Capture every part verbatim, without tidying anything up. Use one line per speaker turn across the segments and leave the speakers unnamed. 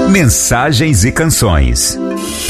Mensagens e canções.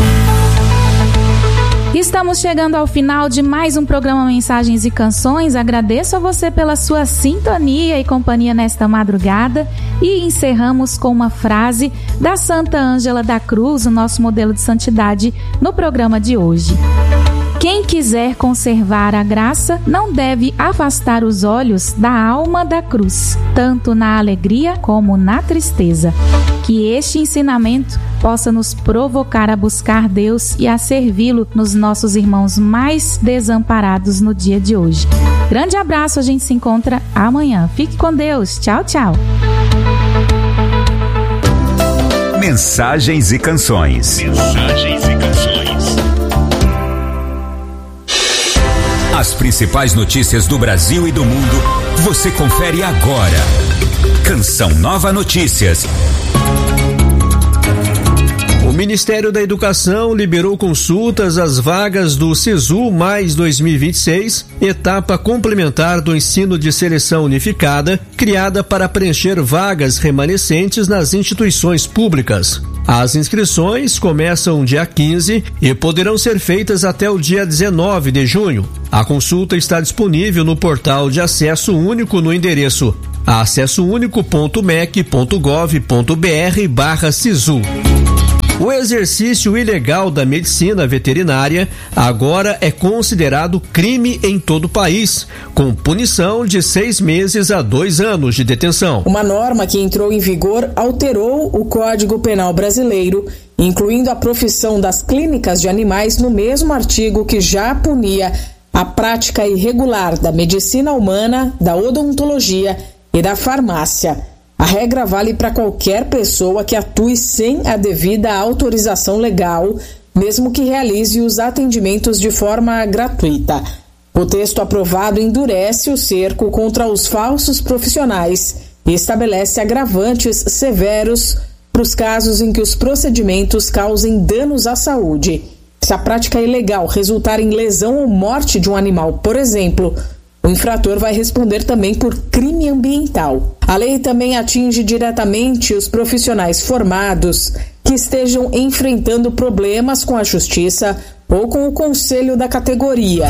Estamos chegando ao final de mais um programa Mensagens e Canções. Agradeço a você pela sua sintonia e companhia nesta madrugada e encerramos com uma frase da Santa Ângela da Cruz, o nosso modelo de santidade, no programa de hoje. Quem quiser conservar a graça não deve afastar os olhos da alma da cruz, tanto na alegria como na tristeza. Que este ensinamento possa nos provocar a buscar Deus e a servi-lo nos nossos irmãos mais desamparados no dia de hoje. Grande abraço, a gente se encontra amanhã. Fique com Deus. Tchau, tchau.
Mensagens e canções. Mensagens e canções. As principais notícias do Brasil e do mundo, você confere agora. Canção Nova Notícias.
O Ministério da Educação liberou consultas às vagas do SISU mais dois mil e vinte e seis, etapa complementar do ensino de seleção unificada, criada para preencher vagas remanescentes nas instituições públicas. As inscrições começam dia quinze e poderão ser feitas até o dia dezenove de junho. A consulta está disponível no portal de acesso único no endereço acesso único ponto m e c ponto gov ponto b r barra SISU. O exercício ilegal da medicina veterinária agora é considerado crime em todo o país, com punição de seis meses a dois anos de detenção.
Uma norma que entrou em vigor alterou o Código Penal brasileiro, incluindo a profissão das clínicas de animais no mesmo artigo que já punia a prática irregular da medicina humana, da odontologia e da farmácia. A regra vale para qualquer pessoa que atue sem a devida autorização legal, mesmo que realize os atendimentos de forma gratuita. O texto aprovado endurece o cerco contra os falsos profissionais e estabelece agravantes severos para os casos em que os procedimentos causem danos à saúde. Se a prática ilegal resultar em lesão ou morte de um animal, por exemplo, o infrator vai responder também por crime ambiental. A lei também atinge diretamente os profissionais formados que estejam enfrentando problemas com a justiça ou com o conselho da categoria.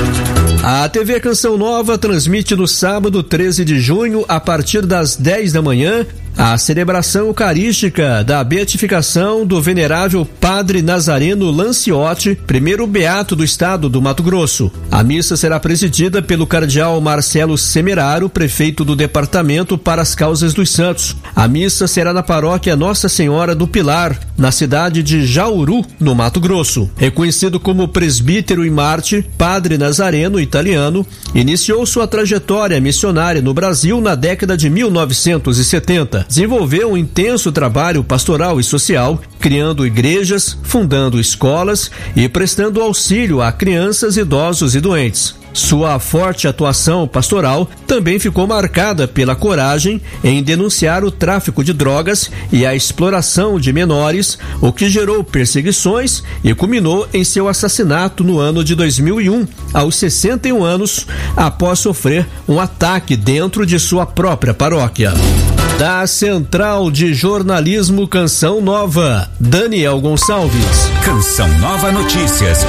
A T V Canção Nova transmite no sábado treze de junho, a partir das dez da manhã, a celebração eucarística da beatificação do venerável Padre Nazareno Lanciotti, primeiro beato do estado do Mato Grosso. A missa será presidida pelo cardeal Marcelo Semeraro, prefeito do Departamento para as Causas dos Santos. A missa será na paróquia Nossa Senhora do Pilar, na cidade de Jauru, no Mato Grosso. Reconhecido como presbítero e mártir, Padre Nazareno, italiano, iniciou sua trajetória missionária no Brasil na década de mil novecentos e setenta. Desenvolveu um intenso trabalho pastoral e social, criando igrejas, fundando escolas e prestando auxílio a crianças, idosos e doentes. Sua forte atuação pastoral também ficou marcada pela coragem em denunciar o tráfico de drogas e a exploração de menores, o que gerou perseguições e culminou em seu assassinato no ano de dois mil e um, aos sessenta e um anos, após sofrer um ataque dentro de sua própria paróquia. Da Central de Jornalismo Canção Nova, Daniel Gonçalves.
Canção Nova Notícias.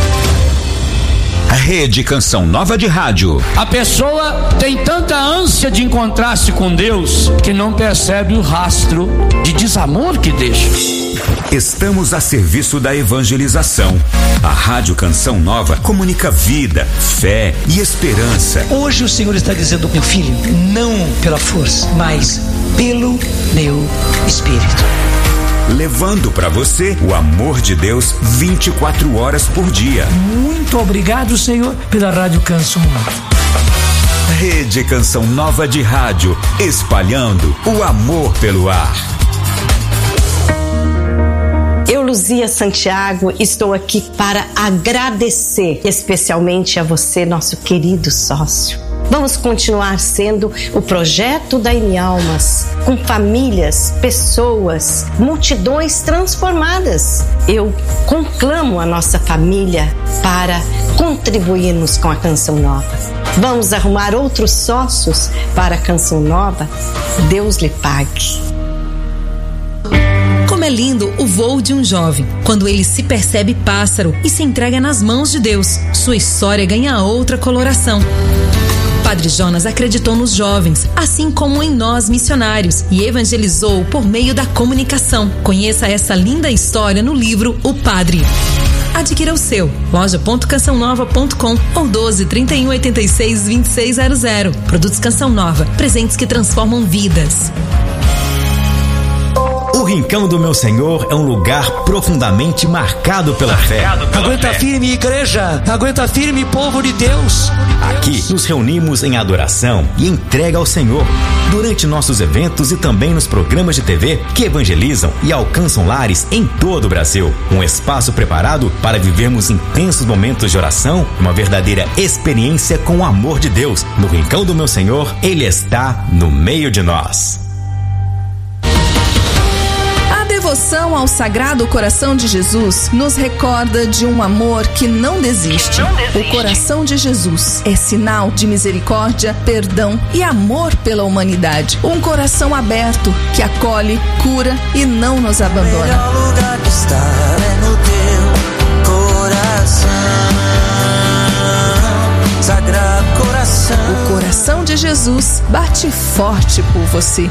Rede Canção Nova de Rádio.
A pessoa tem tanta ânsia de encontrar-se com Deus que não percebe o rastro de desamor que deixa.
Estamos a serviço da evangelização. A Rádio Canção Nova comunica vida, fé e esperança.
Hoje o Senhor está dizendo, meu filho, não pela força, mas pelo meu Espírito.
Levando para você o amor de Deus vinte e quatro horas por dia.
Muito obrigado, Senhor, pela Rádio Canção Nova.
Rede Canção Nova de Rádio, espalhando o amor pelo ar.
Eu, Luzia Santiago, estou aqui para agradecer especialmente a você, nosso querido sócio. Vamos continuar sendo o projeto da Em Almas, com famílias, pessoas, multidões transformadas. Eu conclamo a nossa família para contribuirmos com a Canção Nova. Vamos arrumar outros sócios para a Canção Nova? Deus lhe pague.
Como é lindo o voo de um jovem, quando ele se percebe pássaro e se entrega nas mãos de Deus. Sua história ganha outra coloração. Padre Jonas acreditou nos jovens, assim como em nós missionários, e evangelizou por meio da comunicação. Conheça essa linda história no livro O Padre. Adquira o seu, loja ponto canção nova ponto com ou doze, trinta e um, oitenta e seis, vinte e seis zero zero. Produtos Canção Nova, presentes que transformam vidas.
O Rincão do Meu Senhor é um lugar profundamente marcado pela fé.
Aguenta firme, igreja! Aguenta firme, povo de Deus!
Aqui nos reunimos em adoração e entrega ao Senhor. Durante nossos eventos e também nos programas de T V que evangelizam e alcançam lares em todo o Brasil. Um espaço preparado para vivermos intensos momentos de oração, uma verdadeira experiência com o amor de Deus. No Rincão do Meu Senhor, Ele está no meio de nós.
A devoção ao Sagrado Coração de Jesus nos recorda de um amor que não desiste. Não desiste. O coração de Jesus é sinal de misericórdia, perdão e amor pela humanidade. Um coração aberto que acolhe, cura e não nos abandona. O melhor lugar de estar é no teu coração, Sagrado Coração. O coração de Jesus bate forte por você.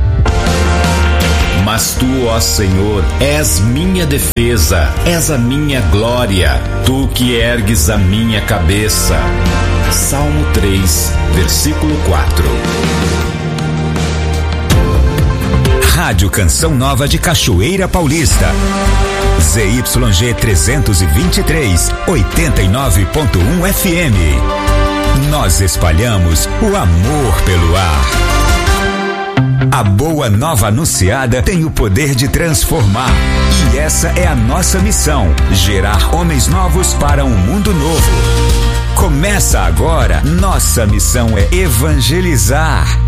Mas tu, ó Senhor, és minha defesa, és a minha glória, tu que ergues a minha cabeça. Salmo três, versículo quatro. Rádio Canção Nova de Cachoeira Paulista. Z Y G trezentos e vinte e três, oitenta e nove ponto um F M. Nós espalhamos o amor pelo ar. A boa nova anunciada tem o poder de transformar. E essa é a nossa missão: gerar homens novos para um mundo novo. Começa agora. Nossa missão é evangelizar.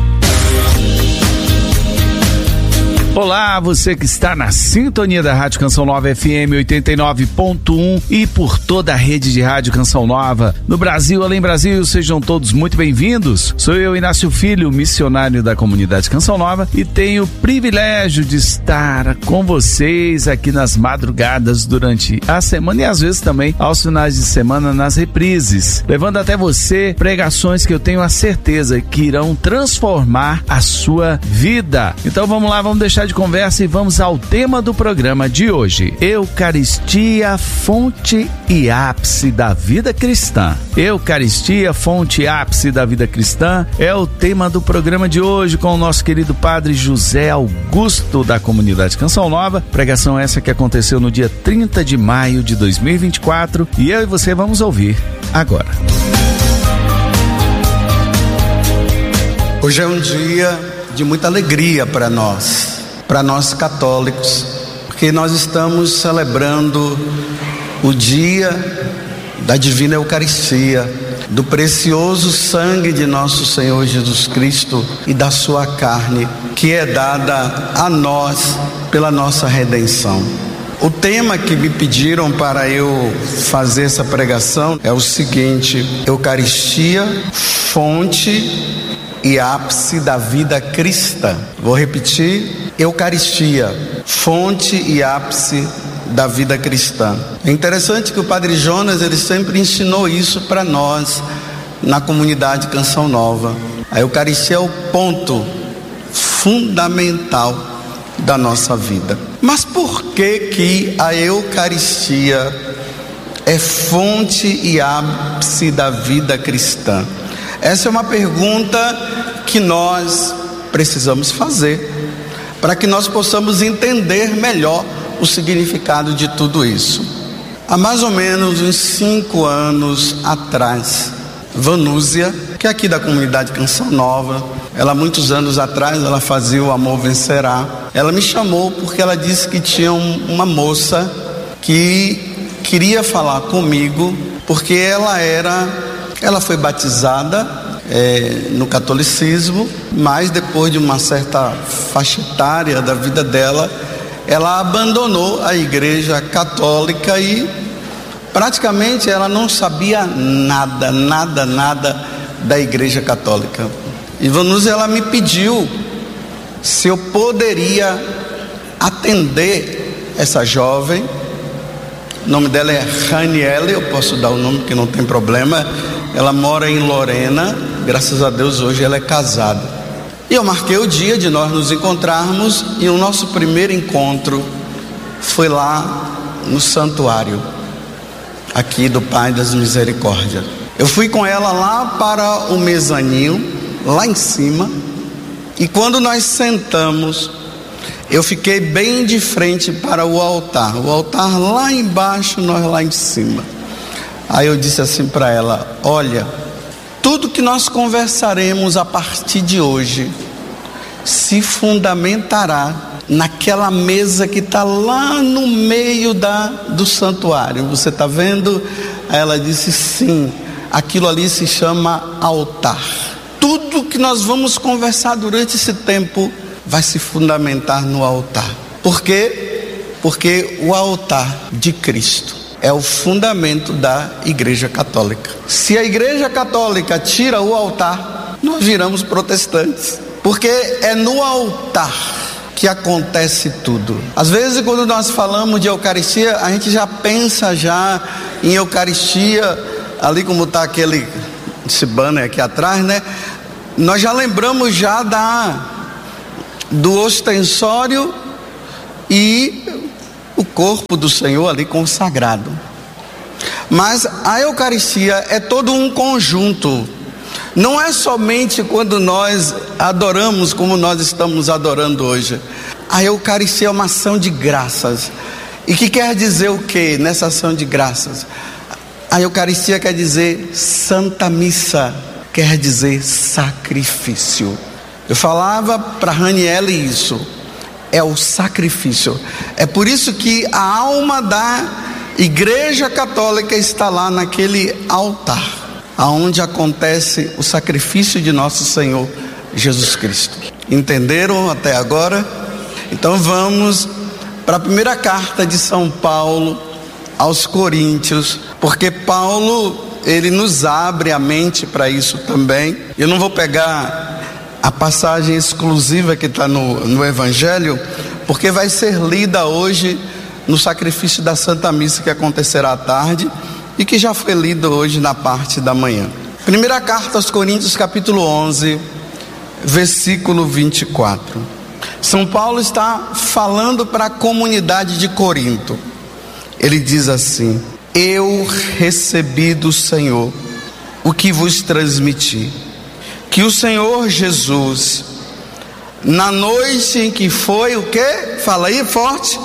Olá, você que está na sintonia da Rádio Canção Nova F M oitenta e nove ponto um e por toda a rede de Rádio Canção Nova. No Brasil, além Brasil, sejam todos muito bem-vindos. Sou eu, Inácio Filho, missionário da comunidade Canção Nova, e tenho o privilégio de estar com vocês aqui nas madrugadas durante a semana e às vezes também aos finais de semana nas reprises, levando até você pregações que eu tenho a certeza que irão transformar a sua vida. Então vamos lá, vamos deixar de conversa e vamos ao tema do programa de hoje: Eucaristia, fonte e ápice da vida cristã. Eucaristia, fonte e ápice da vida cristã é o tema do programa de hoje, com o nosso querido Padre José Augusto da comunidade Canção Nova. Pregação essa que aconteceu no dia trinta de maio de dois mil e vinte e quatro, e eu e você vamos ouvir agora.
Hoje é um dia de muita alegria para nós, para nós católicos, porque nós estamos celebrando o dia da Divina Eucaristia, do precioso sangue de nosso Senhor Jesus Cristo e da sua carne, que é dada a nós pela nossa redenção. O tema que me pediram para eu fazer essa pregação é o seguinte: Eucaristia, fonte e ápice da vida cristã. Vou repetir: Eucaristia, fonte e ápice da vida cristã. É interessante que o Padre Jonas, ele sempre ensinou isso para nós na comunidade Canção Nova. A Eucaristia é o ponto fundamental da nossa vida. Mas por que que a Eucaristia é fonte e ápice da vida cristã? Essa é uma pergunta que nós precisamos fazer para que nós possamos entender melhor o significado de tudo isso. Há mais ou menos uns cinco anos atrás, Vanúzia, que é aqui da comunidade Canção Nova, ela muitos anos atrás, ela fazia o Amor Vencerá. Ela me chamou porque ela disse que tinha um, uma moça que queria falar comigo, porque ela era, ela foi batizada É, no catolicismo, mas depois de uma certa faixa etária da vida dela, ela abandonou a igreja católica e praticamente ela não sabia nada, nada, nada da igreja católica. E Vanúzia, ela me pediu se eu poderia atender essa jovem. O nome dela é Raniele, eu posso dar o nome que não tem problema. Ela mora em Lorena, graças a Deus hoje ela é casada. E eu marquei o dia de nós nos encontrarmos, e o nosso primeiro encontro foi lá no santuário, aqui do Pai das Misericórdias. Eu fui com ela lá para o mezaninho, lá em cima, e quando nós sentamos, eu fiquei bem de frente para o altar, o altar lá embaixo, nós lá em cima. Aí eu disse assim para ela: olha, tudo que nós conversaremos a partir de hoje se fundamentará naquela mesa que está lá no meio da, do santuário. Você está vendo? Aí ela disse: sim, aquilo ali se chama altar. Tudo que nós vamos conversar durante esse tempo vai se fundamentar no altar. Por quê? Porque o altar de Cristo é o fundamento da Igreja Católica. Se a Igreja Católica tira o altar, nós viramos protestantes, porque é no altar que acontece tudo. Às vezes, quando nós falamos de Eucaristia, a gente já pensa já em Eucaristia, ali como está aquele esse banner aqui atrás, né? Nós já lembramos já da do ostensório e o corpo do Senhor ali consagrado. Mas a Eucaristia é todo um conjunto. Não é somente quando nós adoramos como nós estamos adorando hoje. A Eucaristia é uma ação de graças. E que quer dizer o que nessa ação de graças? A Eucaristia quer dizer Santa Missa, quer dizer sacrifício. Eu falava para Raniele isso, é o sacrifício. É por isso que a alma da Igreja Católica está lá naquele altar, aonde acontece o sacrifício de nosso Senhor Jesus Cristo. Entenderam até agora? Então vamos para a primeira carta de São Paulo aos Coríntios, porque Paulo, ele nos abre a mente para isso também. Eu não vou pegar a passagem exclusiva que está no, no Evangelho, porque vai ser lida hoje no sacrifício da Santa Missa, que acontecerá à tarde e que já foi lida hoje na parte da manhã. Primeira carta aos Coríntios, capítulo onze, versículo vinte e quatro. São Paulo está falando para a comunidade de Corinto. Ele diz assim: eu recebi do Senhor o que vos transmiti, que o Senhor Jesus, na noite em que foi o quê? Fala aí forte.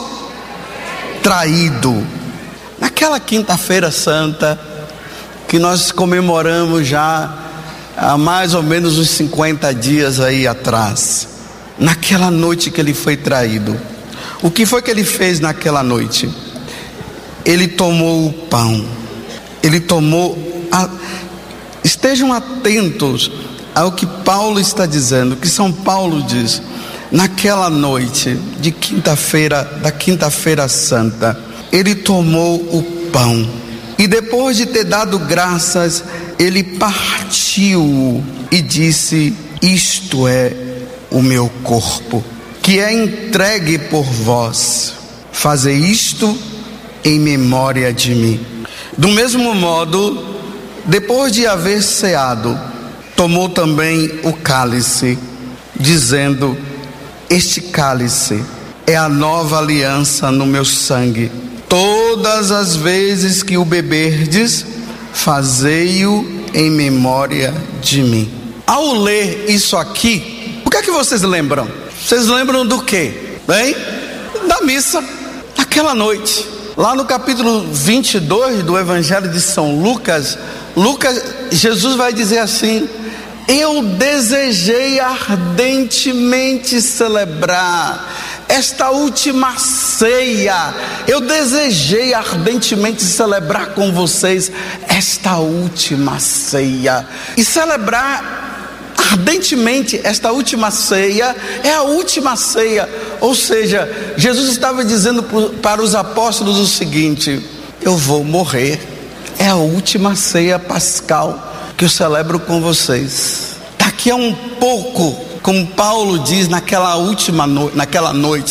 Traído. Naquela quinta-feira santa, que nós comemoramos já há mais ou menos uns cinquenta dias aí atrás. Naquela noite que ele foi traído, o que foi que ele fez naquela noite? Ele tomou o pão. Ele tomou a... Estejam atentos ao que Paulo está dizendo, que São Paulo diz. Naquela noite de quinta-feira, da quinta-feira santa, ele tomou o pão e depois de ter dado graças, ele partiu e disse: isto é o meu corpo, que é entregue por vós. Fazei isto em memória de mim. Do mesmo modo, depois de haver ceado, tomou também o cálice, dizendo: este cálice é a nova aliança no meu sangue. Todas as vezes que o beberdes, fazei-o em memória de mim. Ao ler isso aqui, o que é que vocês lembram? Vocês lembram do quê? Bem, da missa, aquela noite. Lá no capítulo vinte e dois do Evangelho de São Lucas, Lucas, Jesus vai dizer assim: eu desejei ardentemente celebrar esta última ceia. Eu desejei ardentemente celebrar com vocês esta última ceia. E celebrar ardentemente esta última ceia é a última ceia. Ou seja, Jesus estava dizendo para os apóstolos o seguinte: eu vou morrer. É a última ceia pascal que eu celebro com vocês. Daqui a um pouco, como Paulo diz naquela última no... naquela noite,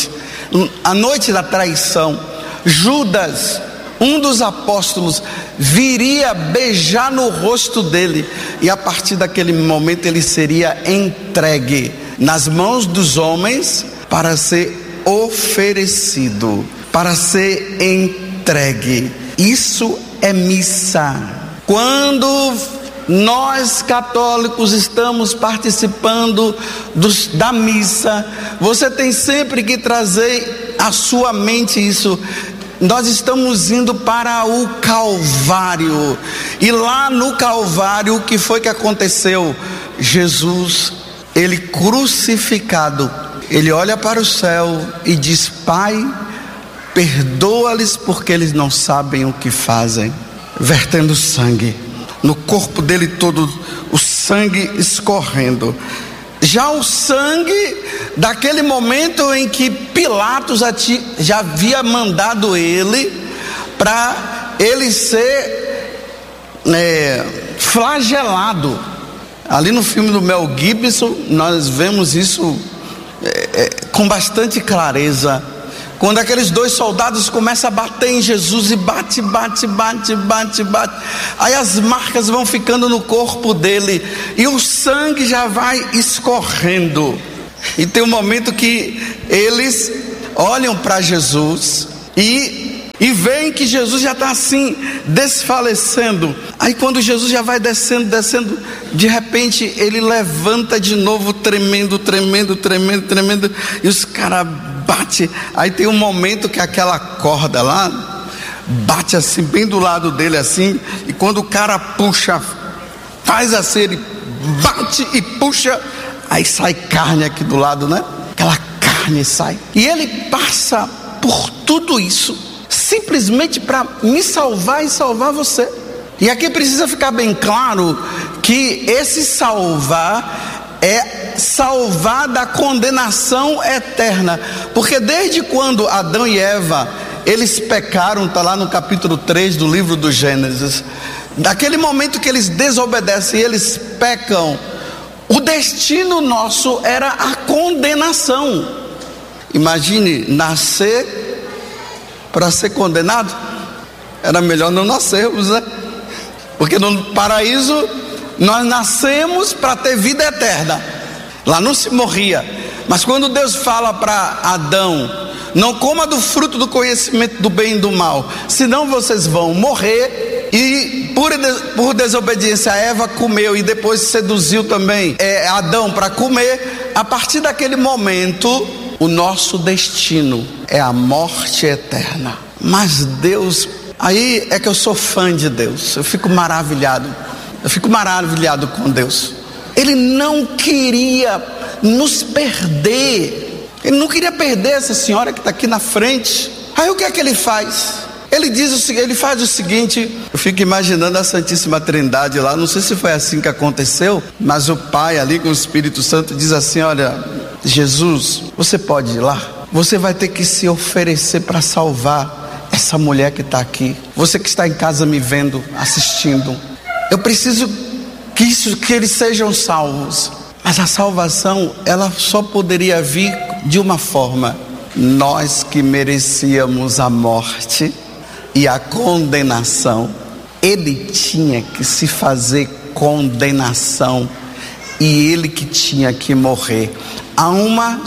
a noite da traição, Judas, um dos apóstolos, viria beijar no rosto dele, e a partir daquele momento ele seria entregue nas mãos dos homens para ser oferecido, para ser entregue. Isso é missa. Quando nós católicos estamos participando dos, da missa, você tem sempre que trazer à sua mente isso. Nós estamos indo para o Calvário, e lá no Calvário o que foi que aconteceu? Jesus, ele crucificado, ele olha para o céu e diz: Pai, perdoa-lhes porque eles não sabem o que fazem, vertendo sangue, no corpo dele todo o sangue escorrendo. Já o sangue daquele momento em que Pilatos já havia mandado ele para ele ser é, flagelado. Ali no filme do Mel Gibson nós vemos isso é, é, com bastante clareza. Quando aqueles dois soldados começam a bater em Jesus, e bate, bate, bate, bate, bate, aí as marcas vão ficando no corpo dele, e o sangue já vai escorrendo, e tem um momento que eles olham para Jesus, e, e veem que Jesus já está assim, desfalecendo. Aí quando Jesus já vai descendo, descendo, de repente ele levanta de novo, tremendo, tremendo, tremendo, tremendo, e os caras bate. Aí tem um momento que aquela corda lá bate assim bem do lado dele assim, e quando o cara puxa, faz assim, ele bate e puxa, aí sai carne aqui do lado, né? Aquela carne sai, e ele passa por tudo isso simplesmente para me salvar e salvar você. E aqui precisa ficar bem claro que esse salvar é salvar da condenação eterna, porque desde quando Adão e Eva eles pecaram, está lá no capítulo três do livro do Gênesis, daquele momento que eles desobedecem, eles pecam, o destino nosso era a condenação. Imagine nascer para ser condenado. Era melhor não nascermos, né? Porque no paraíso nós nascemos para ter vida eterna, lá não se morria. Mas quando Deus fala para Adão: não coma do fruto do conhecimento do bem e do mal, senão vocês vão morrer, e por, por desobediência Eva comeu, e depois seduziu também é, Adão para comer. A partir daquele momento o nosso destino é a morte eterna. Mas Deus, aí é que eu sou fã de Deus, eu fico maravilhado Eu fico maravilhado com Deus. Ele não queria nos perder. Ele não queria perder essa senhora que está aqui na frente. Aí o que é que ele faz? Ele diz o seguinte, ele faz o seguinte. Eu fico imaginando a Santíssima Trindade lá. Não sei se foi assim que aconteceu, mas o Pai ali com o Espírito Santo diz assim: olha, Jesus, você pode ir lá. Você vai ter que se oferecer para salvar essa mulher que está aqui. Você que está em casa me vendo, assistindo. Eu preciso que, isso, que eles sejam salvos. Mas a salvação, ela só poderia vir de uma forma: nós que merecíamos a morte e a condenação, ele tinha que se fazer condenação, e ele que tinha que morrer. Há uma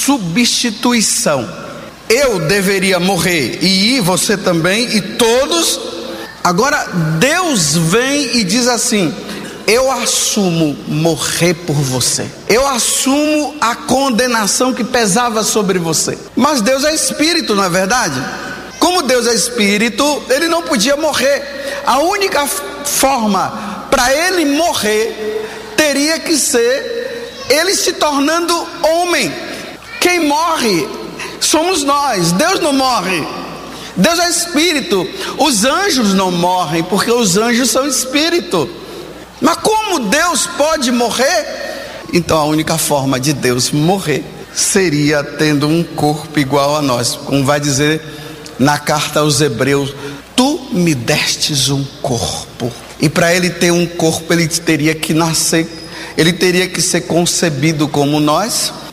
substituição. Eu deveria morrer, e você também, e todos. Agora Deus vem e diz assim: eu assumo morrer por você, eu assumo a condenação que pesava sobre você. Mas Deus é espírito, não é verdade? Como Deus é espírito, ele não podia morrer. A única forma para ele morrer teria que ser ele se tornando homem. Quem morre somos nós, Deus não morre. Deus é espírito. Os anjos não morrem, porque os anjos são espírito. Mas como Deus pode morrer? Então a única forma de Deus morrer seria tendo um corpo igual a nós. Como vai dizer na carta aos Hebreus: tu me destes um corpo. E para ele ter um corpo, ele teria que nascer, ele teria que ser concebido como nós,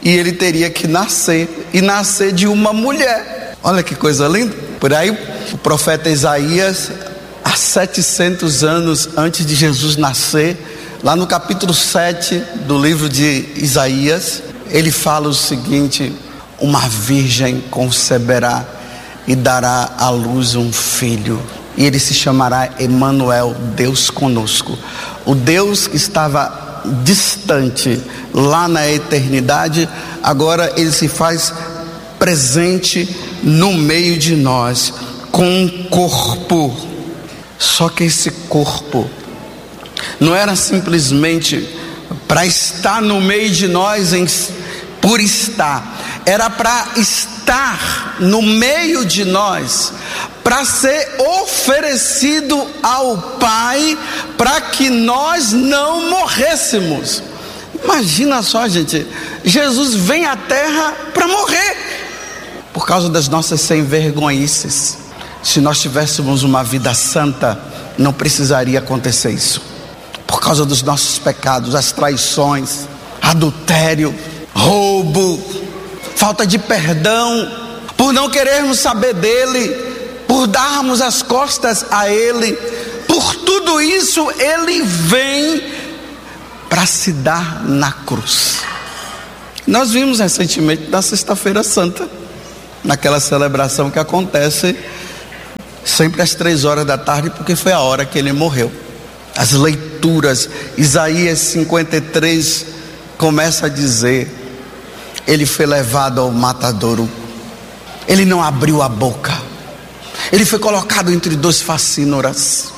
e ele teria que nascer, e nascer de uma mulher. Olha que coisa linda. Por aí o profeta Isaías, há setecentos anos antes de Jesus nascer, lá no capítulo sete do livro de Isaías, ele fala o seguinte: uma virgem conceberá e dará à luz um filho, e ele se chamará Emanuel, Deus conosco. O Deus que estava distante lá na eternidade, agora ele se faz presente no meio de nós, com um corpo. Só que esse corpo não era simplesmente para estar no meio de nós em, por estar, era para estar no meio de nós, para ser oferecido ao Pai, para que nós não morrêssemos. Imagina só, gente, Jesus vem à terra para morrer, por causa das nossas sem vergonhices. Se nós tivéssemos uma vida santa, não precisaria acontecer isso. Por causa dos nossos pecados, as traições, adultério, roubo, falta de perdão, por não querermos saber dele, por darmos as costas a ele, por tudo isso ele vem para se dar na cruz. Nós vimos recentemente na Sexta-feira Santa, naquela celebração que acontece sempre às três horas da tarde, porque foi a hora que ele morreu. As leituras, Isaías cinquenta e três começa a dizer: ele foi levado ao matadouro, ele não abriu a boca, ele foi colocado entre dois facínoras,